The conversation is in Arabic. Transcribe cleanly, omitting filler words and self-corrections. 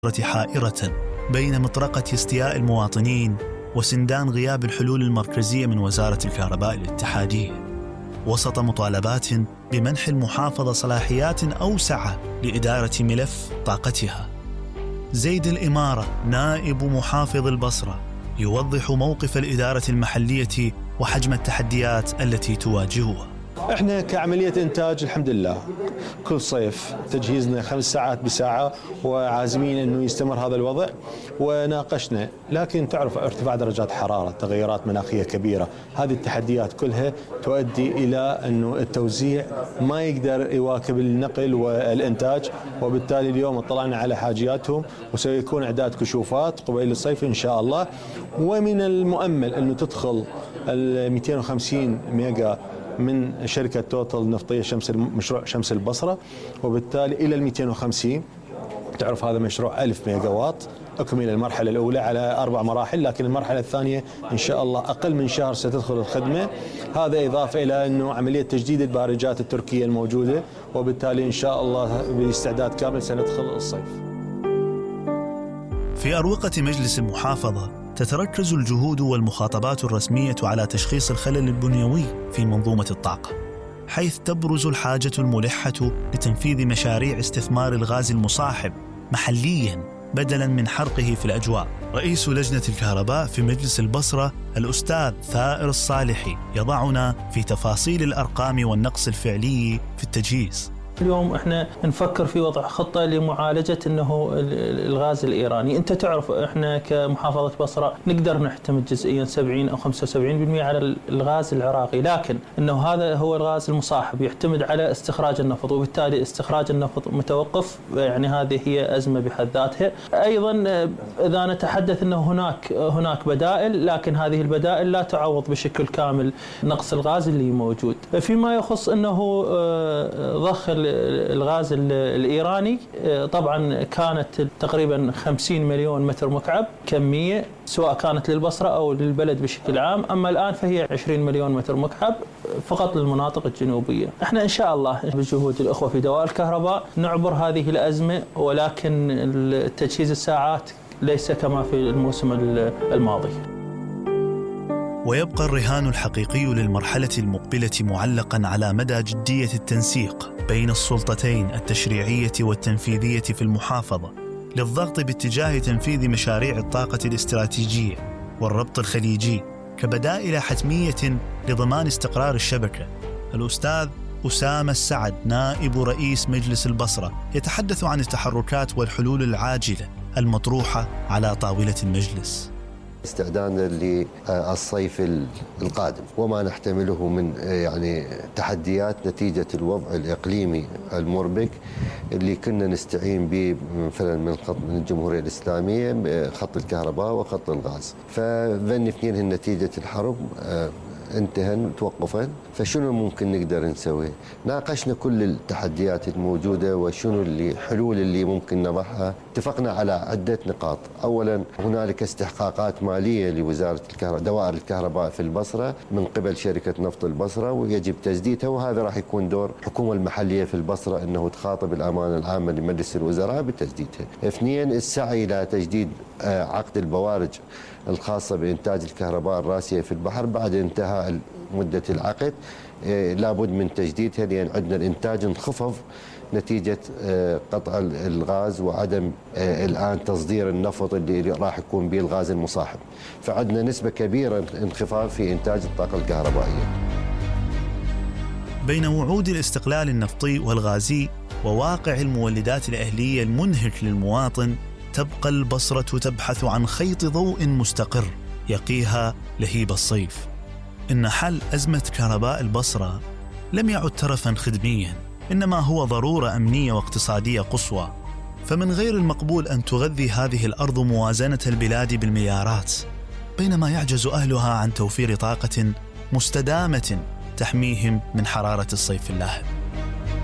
حائرة بين مطرقة استياء المواطنين وسندان غياب الحلول المركزية من وزارة الكهرباء الاتحادية، وسط مطالبات بمنح المحافظة صلاحيات أوسع لإدارة ملف طاقتها. زيد الإمارة نائب محافظ البصرة يوضح موقف الإدارة المحلية وحجم التحديات التي تواجهها. احنا كعملية انتاج الحمد لله كل صيف تجهيزنا 5 ساعات بساعة، وعازمين انه يستمر هذا الوضع. وناقشنا، لكن تعرف ارتفاع درجات حرارة، تغيرات مناخية كبيرة، هذه التحديات كلها تؤدي الى انه التوزيع ما يقدر يواكب النقل والانتاج، وبالتالي اليوم اطلعنا على حاجياتهم وسيكون اعداد كشوفات قبيل الصيف ان شاء الله. ومن المؤمل انه تدخل ال 250 ميجا من شركة توتال النفطية مشروع شمس البصرة، وبالتالي إلى 250. تعرف هذا مشروع 1000 ميجا واط، أكمل المرحلة الأولى على 4 مراحل، لكن المرحلة الثانية إن شاء الله أقل من شهر ستدخل الخدمة. هذا إضافة إلى أنه عملية تجديد البارجات التركية الموجودة، وبالتالي إن شاء الله باستعداد كامل سندخل الصيف. في أروقة مجلس المحافظة تتركز الجهود والمخاطبات الرسمية على تشخيص الخلل البنيوي في منظومة الطاقة، حيث تبرز الحاجة الملحة لتنفيذ مشاريع استثمار الغاز المصاحب محلياً بدلاً من حرقه في الأجواء. رئيس لجنة الكهرباء في مجلس البصرة الأستاذ ثائر الصالحي يضعنا في تفاصيل الأرقام والنقص الفعلي في التجهيز. اليوم احنا نفكر في وضع خطة لمعالجة انه الغاز الايراني. انت تعرف احنا كمحافظة بصرة نقدر نعتمد جزئيا 70 او 75% على الغاز العراقي، لكن انه هذا هو الغاز المصاحب يعتمد على استخراج النفط، وبالتالي استخراج النفط متوقف. يعني هذه هي أزمة بحد ذاتها. ايضا اذا نتحدث انه هناك بدائل، لكن هذه البدائل لا تعوض بشكل كامل نقص الغاز اللي موجود. فيما يخص انه ضخ الغاز الإيراني، طبعا كانت تقريبا 50 مليون متر مكعب كمية، سواء كانت للبصرة أو للبلد بشكل عام. أما الآن فهي 20 مليون متر مكعب فقط للمناطق الجنوبية. احنا إن شاء الله بجهود الأخوة في دوائر الكهرباء نعبر هذه الأزمة، ولكن تجهيز الساعات ليس كما في الموسم الماضي. ويبقى الرهان الحقيقي للمرحلة المقبلة معلقاً على مدى جدية التنسيق بين السلطتين التشريعية والتنفيذية في المحافظة للضغط باتجاه تنفيذ مشاريع الطاقة الاستراتيجية والربط الخليجي كبدائل حتمية لضمان استقرار الشبكة. الأستاذ أسامة السعد نائب رئيس مجلس البصرة يتحدث عن التحركات والحلول العاجلة المطروحة على طاولة المجلس استعدادا للصيف القادم، وما نحتمله من تحديات نتيجة الوضع الإقليمي المربك اللي كنا نستعين به مثلا من الجمهورية الإسلامية، خط الكهرباء وخط الغاز. فذن اثنين نتيجة الحرب انتهن توقفن، فشنو ممكن نقدر نسوي؟ ناقشنا كل التحديات الموجودة وشنو الحلول اللي ممكن نضعها. اتفقنا على عدة نقاط. أولا هنالك استحقاقات مالية لوزارة دوائر الكهرباء في البصرة من قبل شركة نفط البصرة، ويجب تجديدها، وهذا راح يكون دور الحكومة المحلية في البصرة أنه تخاطب الأمانة العامة لمجلس الوزراء بتجديدها. اثنين، السعي إلى تجديد عقد البوارج الخاصة بإنتاج الكهرباء الراسية في البحر بعد انتهاء مدة العقد. لابد من تجديدها لأن عندنا الإنتاج انخفض نتيجة قطع الغاز وعدم الآن تصدير النفط اللي راح يكون به الغاز المصاحب، فعندنا نسبة كبيرة انخفاض في إنتاج الطاقة الكهربائية. بين وعود الاستقلال النفطي والغازي وواقع المولدات الأهلية المنهك للمواطن، تبقى البصرة تبحث عن خيط ضوء مستقر يقيها لهيب الصيف. إن حل أزمة كهرباء البصرة لم يعد ترفاً خدمياً، إنما هو ضرورة أمنية واقتصادية قصوى. فمن غير المقبول أن تغذي هذه الأرض موازنة البلاد بالمليارات، بينما يعجز أهلها عن توفير طاقة مستدامة تحميهم من حرارة الصيف اللاهب.